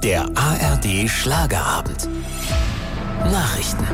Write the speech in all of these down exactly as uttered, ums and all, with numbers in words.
Der A R D Schlagerabend. Nachrichten.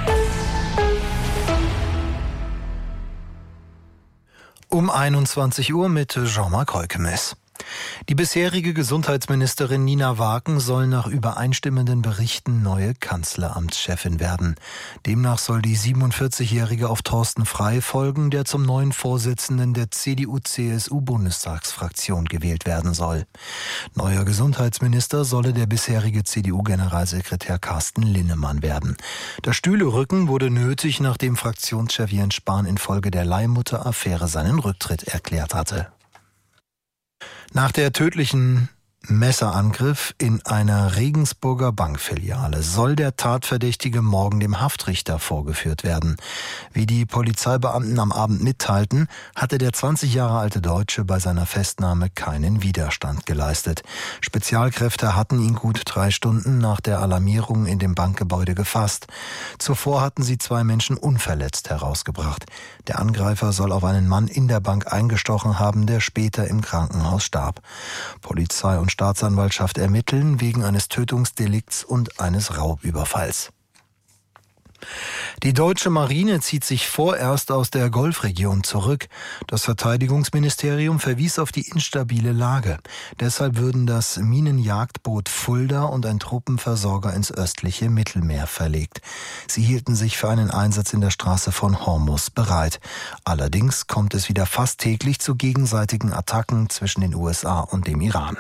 Um einundzwanzig Uhr mit Jean-Marc Heukemes. Die bisherige Gesundheitsministerin Nina Waken soll nach übereinstimmenden Berichten neue Kanzleramtschefin werden. Demnach soll die siebenundvierzigjährige auf Thorsten Frey folgen, der zum neuen Vorsitzenden der C D U C S U-Bundestagsfraktion gewählt werden soll. Neuer Gesundheitsminister solle der bisherige C D U-Generalsekretär Carsten Linnemann werden. Das Stühlerücken wurde nötig, nachdem Fraktionschef Jens Spahn infolge der Leihmutter-Affäre seinen Rücktritt erklärt hatte. Nach der tödlichen Messerangriff in einer Regensburger Bankfiliale soll der Tatverdächtige morgen dem Haftrichter vorgeführt werden. Wie die Polizeibeamten am Abend mitteilten, hatte der zwanzig Jahre alte Deutsche bei seiner Festnahme keinen Widerstand geleistet. Spezialkräfte hatten ihn gut drei Stunden nach der Alarmierung in dem Bankgebäude gefasst. Zuvor hatten sie zwei Menschen unverletzt herausgebracht. Der Angreifer soll auf einen Mann in der Bank eingestochen haben, der später im Krankenhaus starb. Polizei und Staatsanwaltschaft ermitteln wegen eines Tötungsdelikts und eines Raubüberfalls. Die deutsche Marine zieht sich vorerst aus der Golfregion zurück. Das Verteidigungsministerium verwies auf die instabile Lage. Deshalb würden das Minenjagdboot Fulda und ein Truppenversorger ins östliche Mittelmeer verlegt. Sie hielten sich für einen Einsatz in der Straße von Hormuz bereit. Allerdings kommt es wieder fast täglich zu gegenseitigen Attacken zwischen den U S A und dem Iran.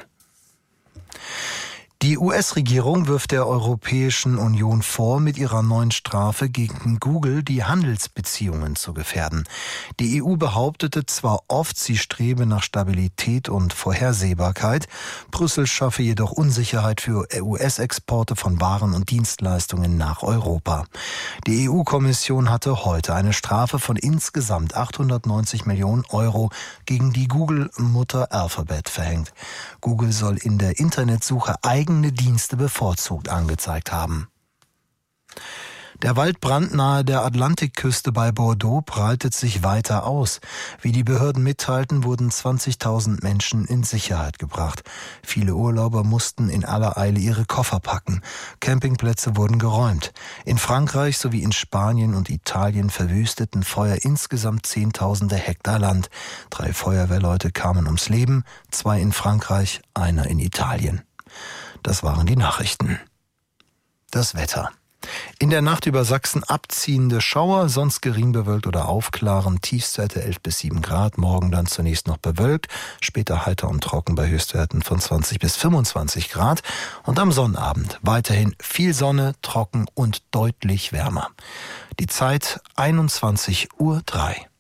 Die U S-Regierung wirft der Europäischen Union vor, mit ihrer neuen Strafe gegen Google die Handelsbeziehungen zu gefährden. Die E U behauptete zwar oft, sie strebe nach Stabilität und Vorhersehbarkeit, Brüssel schaffe jedoch Unsicherheit für U S-Exporte von Waren und Dienstleistungen nach Europa. Die E U-Kommission hatte heute eine Strafe von insgesamt achthundertneunzig Millionen Euro gegen die Google-Mutter Alphabet verhängt. Google soll in der Internetsuche eigene Dienste bevorzugt angezeigt haben. Der Waldbrand nahe der Atlantikküste bei Bordeaux breitet sich weiter aus. Wie die Behörden mitteilten, wurden zwanzigtausend Menschen in Sicherheit gebracht. Viele Urlauber mussten in aller Eile ihre Koffer packen. Campingplätze wurden geräumt. In Frankreich sowie in Spanien und Italien verwüsteten Feuer insgesamt Zehntausende Hektar Land. Drei Feuerwehrleute kamen ums Leben, zwei in Frankreich, einer in Italien. Das waren die Nachrichten. Das Wetter. In der Nacht über Sachsen abziehende Schauer, sonst gering bewölkt oder aufklaren, Tiefstwerte elf bis sieben Grad, morgen dann zunächst noch bewölkt, später heiter und trocken bei Höchstwerten von zwanzig bis fünfundzwanzig Grad und am Sonnabend weiterhin viel Sonne, trocken und deutlich wärmer. Die Zeit einundzwanzig Uhr drei.